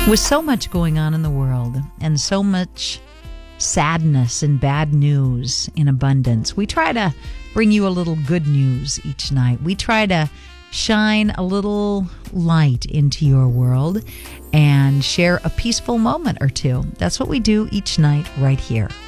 With so much going on in the world and so much sadness and bad news in abundance, we try to bring you a little good news each night. We try to shine a little light into your world and share a peaceful moment or two. That's what we do each night right here.